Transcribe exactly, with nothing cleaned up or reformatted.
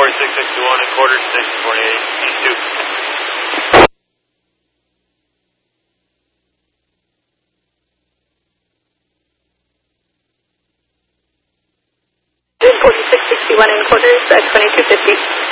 forty-six sixty-one and quarter, station forty-eight, east two. forty-six sixty-one and quarters, uh, twenty-two fifty.